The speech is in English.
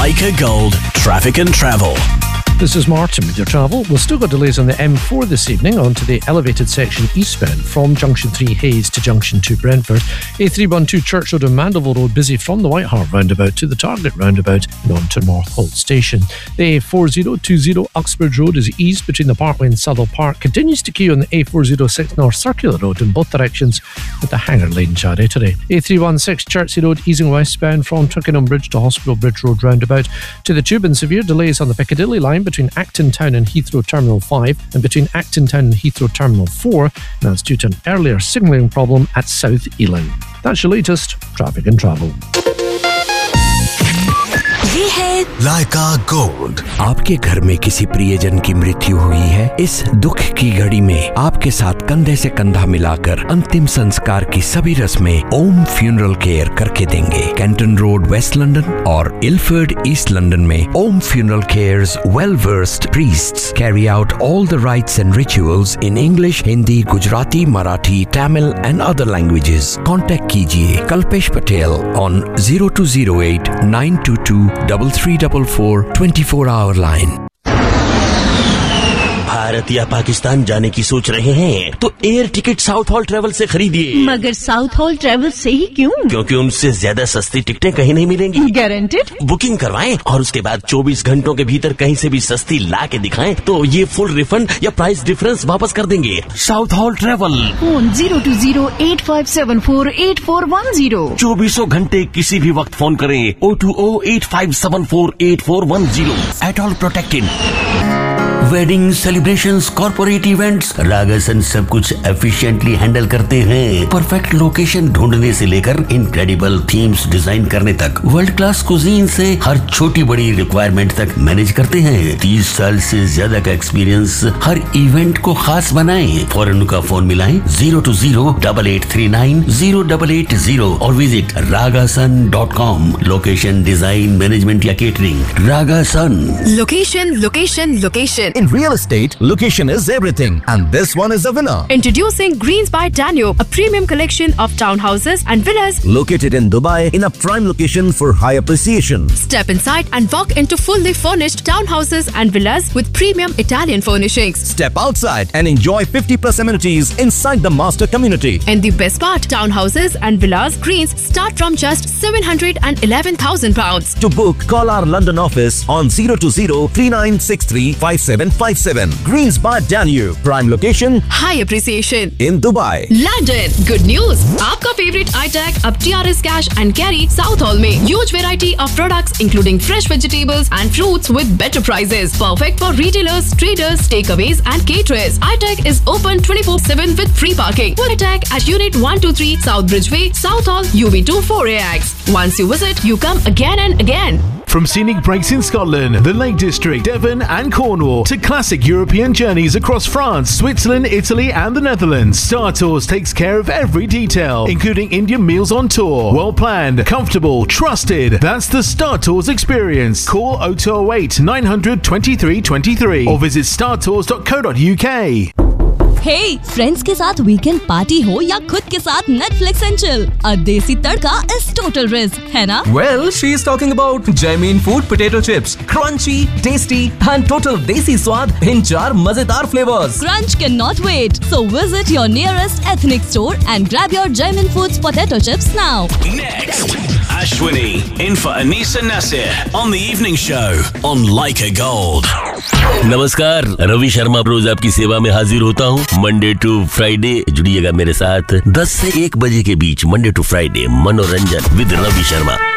Leica Gold Traffic and Travel. This is Martin with your travel. We've still got delays on the M4 this evening onto the elevated section eastbound from Junction 3 Hayes to Junction 2 Brentford. A312 Church Road and Mandeville Road busy from the White Hart roundabout to the Target roundabout and on to North Holt Station. The A4020 Uxbridge Road is eased between the Parkway and Southall Park. Continues to queue on the A406 North Circular Road in both directions with the Hanger Lane Chaddy today. A316 Chertsey Road easing westbound from Twickenham Bridge to Hospital Bridge Road roundabout to the Tube, and severe delays on the Piccadilly line between Acton Town and Heathrow Terminal 5 and between Acton Town and Heathrow Terminal 4. That's due to an earlier signalling problem at South Ealing. That's your latest Traffic and Travel. ये है लाइका gold. आपके घर में किसी प्रियजन की मृत्यु हुई है? इस दुख की घड़ी में आपके साथ कंधे से कंधा मिलाकर अंतिम संस्कार की सभी रस्में ओम फ्यूनरल केयर करके देंगे। कैंटन रोड वेस्ट लंदन और इलफर्ड ईस्ट लंदन में ओम funeral cares well versed priests carry out all the rights and rituals in English, Hindi, Gujarati, Marathi, Tamil and other languages. Contact कीजिए Kalpesh Patel on 0208 922 3344 24-hour line. Bharat या पाकिस्तान जाने की सोच रहे हैं तो air ticket south hall travel से खरीदिए। मगर साउथ हॉल ट्रेवल से ही क्यों? क्योंकि उनसे ज्यादा सस्ती टिकटें कहीं नहीं मिलेंगी। गारंटेड? बुकिंग करवाएं और उसके बाद 24 घंटों के भीतर कहीं से भी सस्ती ला के दिखाएं तो ये फुल रिफंड या प्राइस डिफरेंस वापस कर देंगे। South hall travel, phone 020-8574-8410। 24 घंटे किसी भी वक्त फोन करें 020-8574-8410। At all protected. Wedding celebrations, corporate events, रागासन सब कुछ एफिशिएंटली हैंडल करते हैं। परफेक्ट लोकेशन ढूंढने से लेकर इनक्रेडिबल थीम्स डिजाइन करने तक, वर्ल्ड क्लास कुजीन से हर छोटी बड़ी रिक्वायरमेंट तक मैनेज करते हैं। 30 साल से ज्यादा का एक्सपीरियंस हर इवेंट को खास बनाएं। फौरन उनका फोन मिलाएं 020-8839-0880 और visit ragasan.com। Location, design, management या catering, रागासन। Location. In real estate, location is everything, and this one is a winner. Introducing Greens by Danube, a premium collection of townhouses and villas Located in Dubai in a prime location for high appreciation. Step inside and walk into fully furnished townhouses and villas with premium Italian furnishings. Step outside and enjoy 50+ amenities inside the master community. And the best part, townhouses and villas Greens start from just £711,000. To book, call our London office on 020-3963-5757. Greens by Danube, prime location, High appreciation in Dubai. London. Good news! आपका favorite iTech अब TRS Cash and Carry South Hall में huge variety of products including fresh vegetables and fruits with better prices. Perfect for retailers, traders, takeaways and caterers. iTech is open 24/7 with free parking. iTech at Unit 123 South Bridgeway, South Hall, UB2 4AX. Once you visit, you come again and again. From scenic breaks in Scotland, the Lake District, Devon and Cornwall to classic European journeys across France, Switzerland, Italy and the Netherlands, Star Tours takes care of every detail, including Indian meals on tour. Well planned, comfortable, trusted. That's the Star Tours experience. Call 0208 900 2323 or visit startours.co.uk. Hey, friends के साथ weekend party हो या खुद के साथ Netflix and chill, अ देसी तड़का is total risk, है ना? Well, she is talking about Jamin Food potato chips, crunchy, tasty and total desi स्वाद in 4 मजेदार flavors. Crunch cannot wait, so visit your nearest ethnic store and grab your Jamin Foods potato chips now. Next, Ashwini in for Anisa Nasir on the evening show on Leica Gold. नमस्कार, रवि शर्मा रोज आपकी सेवा में हाजिर होता हूँ। Monday to Friday जुड़िएगा मेरे साथ 10 से 1 बजे के बीच। मंडे टू फ्राइडे मनोरंजन विद रवि शर्मा।